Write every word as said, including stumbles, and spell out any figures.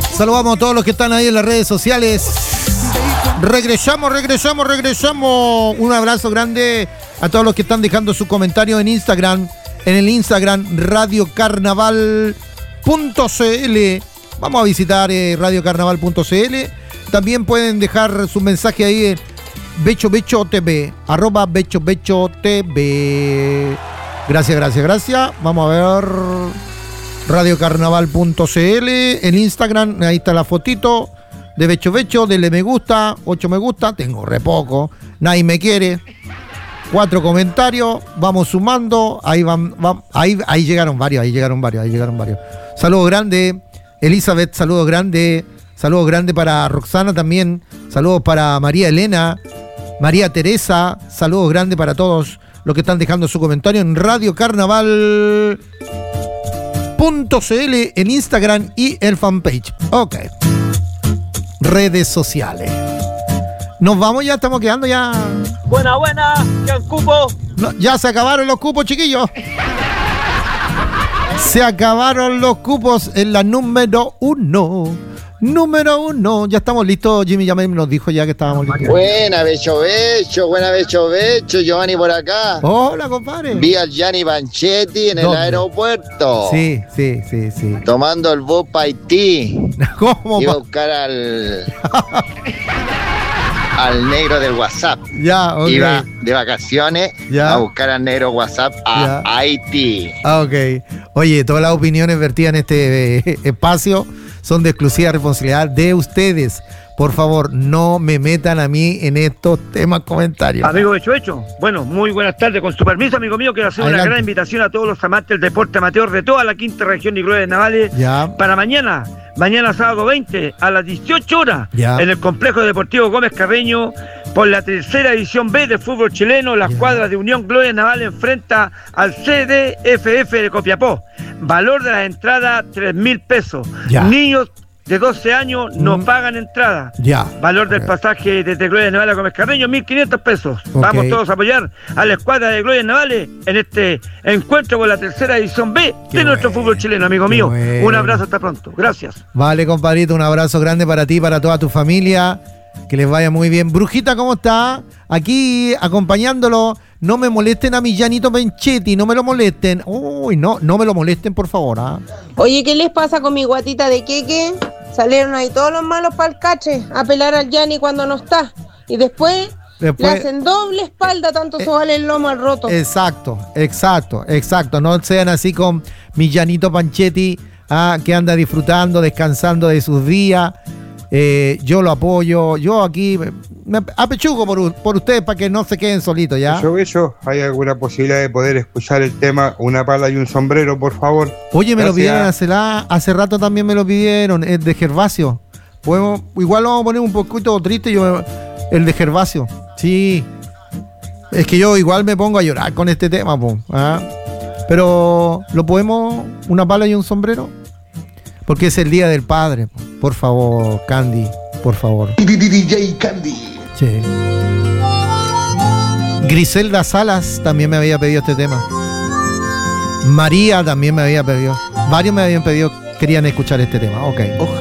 Saludamos a todos los que están ahí en las redes sociales. Regresamos, regresamos, regresamos. Un abrazo grande a todos los que están dejando sus comentarios en Instagram. En el Instagram radio carnaval punto c l. Vamos a visitar eh, radio carnaval punto c l. También pueden dejar su mensaje ahí en Becho Becho T V, arroba Becho Becho T V. Gracias, gracias, gracias. Vamos a ver radio carnaval punto c l en Instagram. Ahí está la fotito de Becho Becho. Dele me gusta, ocho me gusta. Tengo re poco, nadie me quiere. Cuatro comentarios, vamos sumando. Ahí van, van ahí, ahí llegaron varios, ahí llegaron varios, ahí llegaron varios. Saludos grande, Elizabeth, saludos grande. Saludos grande para Roxana también. Saludos para María Elena, María Teresa. Saludos grande para todos los que están dejando su comentario en radio carnaval punto c l en Instagram y el fanpage. Ok. Redes sociales. Nos vamos, ya estamos quedando ya. Buena, buena, que el cupo. No, ya se acabaron los cupos, chiquillos. Se acabaron los cupos en la número uno. Número uno. Ya estamos listos. Jimmy ya me nos dijo ya que estábamos listos. Buena, Becho Becho. Buena, Becho Becho. Giovanni por acá. Hola, compadre. Vi al Gianni Panchetti en el ¿Dónde? aeropuerto. Sí, sí, sí, sí. Tomando el bus para Haití. ¿Cómo? Iba a pa- buscar al... al negro del WhatsApp. Ya, ok. Iba de vacaciones Ya. a buscar al negro WhatsApp a Ya. Haití. Ah, ok. Oye, todas las opiniones vertidas en este eh, espacio son de exclusiva responsabilidad de ustedes. Por favor, no me metan a mí en estos temas comentarios. Amigo Becho Becho, bueno, muy buenas tardes. Con su permiso, amigo mío, quiero hacer Adelante. una gran invitación a todos los amantes del deporte amateur de toda la quinta región y Glorias Navales Ya. para mañana, mañana sábado veinte a las dieciocho horas Ya. en el complejo deportivo Gómez Carreño por la tercera edición B de fútbol chileno. La Ya. escuadra de Unión Glorias Navales enfrenta al C D F F de Copiapó. Valor de la entrada tres mil pesos. Ya. Niños de doce años no Mm. pagan entrada. Ya. Valor del Ok. pasaje desde Glorias Navales a Gómez Carreño, mil quinientos pesos. Ok. Vamos todos a apoyar a la escuadra de Glorias Navales en este encuentro con la tercera edición B Qué de nuestro bueno, fútbol chileno, amigo qué mío. bueno. Un abrazo, hasta pronto. Gracias. Vale, compadrito, un abrazo grande para ti y para toda tu familia. Que les vaya muy bien. Brujita, ¿cómo está? Aquí acompañándolo. No me molesten a mi Gianito Panchetti, no me lo molesten. Uy, no, no me lo molesten, por favor. ¿ah? Oye, ¿qué les pasa con mi guatita de queque? Salieron ahí todos los malos para el cache a pelar al Gianni cuando no está. Y después, Después- le hacen doble espalda, tanto Eh, se vale el lomo al roto. Exacto, exacto, exacto. No sean así con mi Gianito Panchetti, ah, que anda disfrutando, descansando de sus días. Eh, yo lo apoyo. Yo aquí me, me apechugo por, u- por ustedes para que no se queden solitos, ¿ya? Becho Becho, ¿hay alguna posibilidad de poder escuchar el tema Una pala y un sombrero, por favor? Oye, me lo Gracias. pidieron hace, la- hace rato también me lo pidieron, es de Gervasio. Podemos, igual lo vamos a poner un poquito triste, yo, el de Gervasio. Sí. Es que yo igual me pongo a llorar con este tema, po, ¿ah? Pero, ¿lo podemos? ¿Una pala y un sombrero? Porque es el día del padre. po. Por favor, Candy, por favor. D J Candy. Sí. Griselda Salas también me había pedido este tema. María también me había pedido. Varios me habían pedido, querían escuchar este tema. Ok.